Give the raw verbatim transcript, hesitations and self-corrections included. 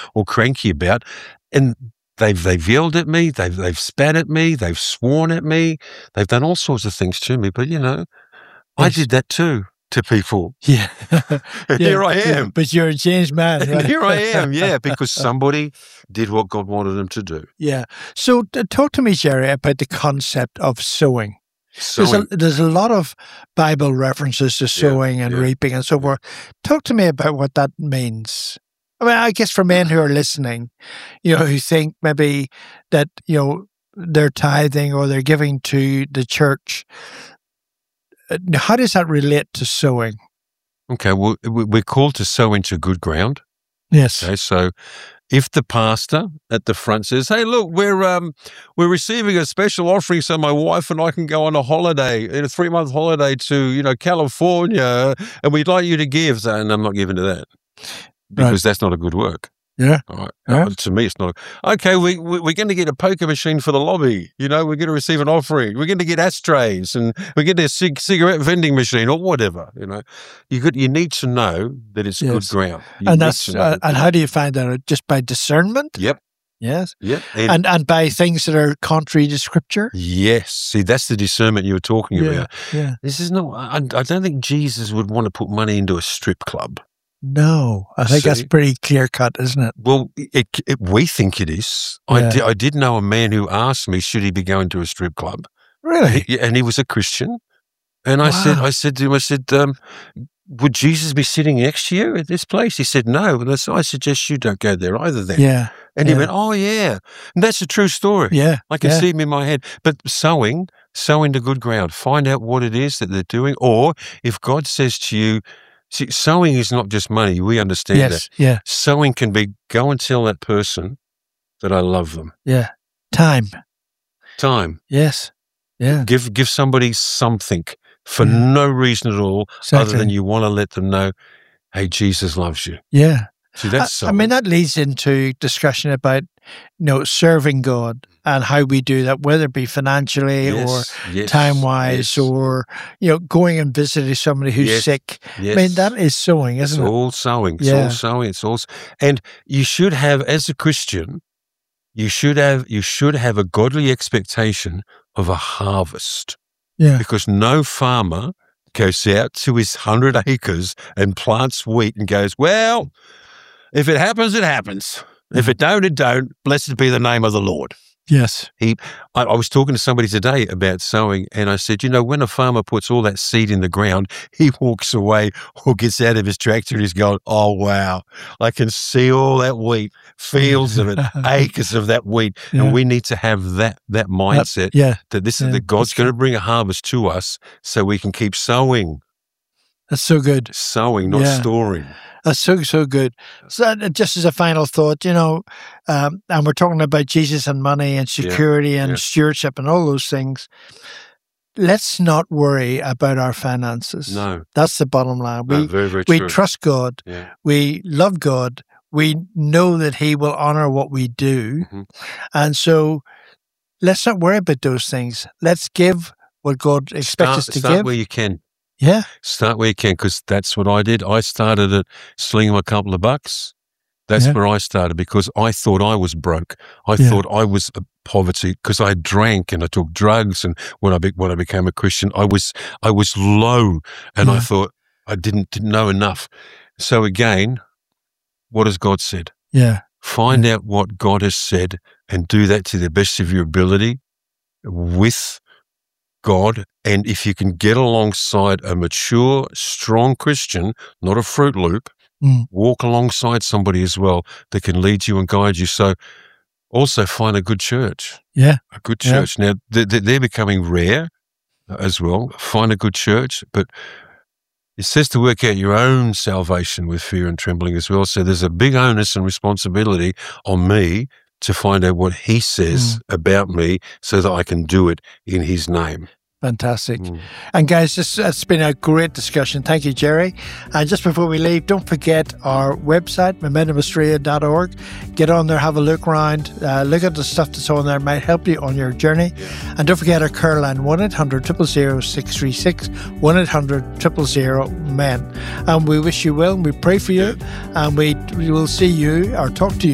or cranky about. And they've they've yelled at me, they've they've spat at me, they've sworn at me, they've done all sorts of things to me. But you know, I Yes. did that too to people. Yeah. And Yeah, here I yeah, am. but you're a changed man. And Right? here I am, yeah, because somebody did what God wanted them to do. Yeah. So uh, talk to me, Jerry, about the concept of sowing. So There's a, there's a lot of Bible references to sowing and yeah. reaping and so forth. Talk to me about what that means. I mean, I guess for men who are listening, you know, who think maybe that, you know, they're tithing or they're giving to the church, uh, how does that relate to sowing? okay, well, we- we're called to sow into good ground. Yes. Okay, so if the pastor at the front says, "Hey, look, we're um we're receiving a special offering, so my wife and I can go on a holiday, in a three month holiday to you know California, and we'd like you to give," and I'm not giving to that because Right. that's not a good work. Yeah. All right. Yeah. Uh, to me, it's not. Okay, we, we we're going to get a poker machine for the lobby. You know, we're going to receive an offering. We're going to get ashtrays, and we're going to get a cig- cigarette vending machine or whatever. You know, you could you need to know that it's good Yes. ground. You And need that's to know uh, that- and how do you find that out? Just by discernment? Yep. Yes. Yep. And, And and by things that are contrary to Scripture? yes, see, that's the discernment you were talking Yeah. about. Yeah. This is not. I, I don't think Jesus would want to put money into a strip club. No, I think that's See? pretty clear cut, isn't it? Well, it, it, we think it is. Yeah. I, di- I did know a man who asked me, should he be going to a strip club? Really? He- and he was a Christian. And I said, Wow. I said to him, I said, um, would Jesus be sitting next to you at this place? He said, no. And I said, I suggest you don't go there either then. Yeah. And he yeah. went, oh, yeah. And that's a true story. Yeah. I can yeah. see him in my head. But sowing, sow into good ground. Find out what it is that they're doing. Or if God says to you, see, sowing is not just money. We understand that. Yes. Yeah. Sowing can be, go and tell that person that I love them. Yeah. Time. Time. Yes. Yeah. Give give somebody something for Yeah. no reason at all, other Exactly. than you want to let them know, hey, Jesus loves you. Yeah. See, I, that's I mean, that leads into discussion about, you know, serving God and how we do that, whether it be financially or yes, time wise yes, or, you know, going and visiting somebody who's Yes, sick. yes. I mean, that is sowing, It's isn't it? all sowing. It's Yeah. all sowing. It's all, s- and you should have, as a Christian, you should have you should have a godly expectation of a harvest, Yeah. because no farmer goes out to his hundred acres and plants wheat and goes, well, if it happens, it happens. If it don't, it don't. Blessed be the name of the Lord. Yes. He, I, I was talking to somebody today about sowing, and I said, you know, when a farmer puts all that seed in the ground, he walks away or gets out of his tractor and he's going, oh, wow, I can see all that wheat, fields of it, acres of that wheat. Yeah. And we need to have that that mindset Yeah. that this Yeah, is that God's that's going to bring a harvest to us so we can keep sowing, That's so good. sowing, not Yeah. storing. That's so, so good. So uh, just as a final thought, you know, um, and we're talking about Jesus and money and security and yeah. stewardship and all those things. Let's not worry about our finances. No, That's the bottom line. no, We, very, very we true. trust God. Yeah. We love God. We know that He will honor what we do. Mhm. And so let's not worry about those things. Let's give what God expects Start, us to start give. where you can. Yeah. Start where you can, because that's what I did. I started at slinging a couple of bucks. That's Yeah. where I started, because I thought I was broke. I Yeah. thought I was a poverty because I drank and I took drugs. And when I be, when I became a Christian, I was I was low, and I Yeah. thought I didn't, didn't know enough. So again, what has God said? Yeah. Find out what God has said and do that to the best of your ability with God. And if you can get alongside a mature, strong Christian, not a Fruit Loop, Mm. walk alongside somebody as well that can lead you and guide you. So also find a good church, Yeah. a good Yeah. church. Now, they- they- they're becoming rare as well. Find a good church, but it says to work out your own salvation with fear and trembling as well. So there's a big onus and responsibility on me to find out what He says about me so that I can do it in His name. Fantastic. Mm. And guys, this has been a great discussion. Thank you, Jerry. And just before we leave, don't forget our website, momentum australia dot org. Get on there, have a look around, uh, look at the stuff that's on there. It might help you on your journey. And don't forget our care line, one eight hundred, zero zero zero, six three six, one eight hundred, zero zero zero, men. And we wish you well, and we pray for you, and we, we will see you or talk to you